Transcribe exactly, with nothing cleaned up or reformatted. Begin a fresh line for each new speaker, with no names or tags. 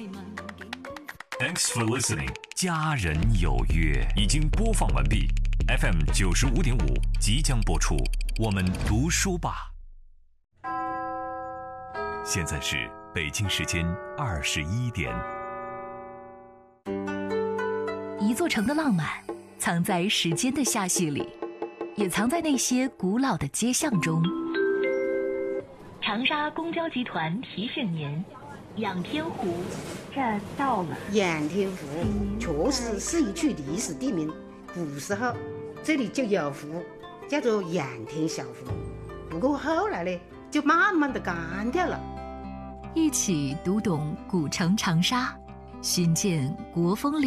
Thanks for listening。家人有约已经播放完毕 ，F M 九十五点五即将播出。我们读书吧。现在是北京时间二十一点。
一座城的浪漫，藏在时间的罅隙里，也藏在那些古老的街巷中。长沙公交集团提醒您：仰天湖，这儿到了。
仰天湖确实是一处历史地名，古时候这里就有湖，叫做仰天小湖。不过后来呢，就慢慢的干掉了。
一起读懂古城长沙，寻见国风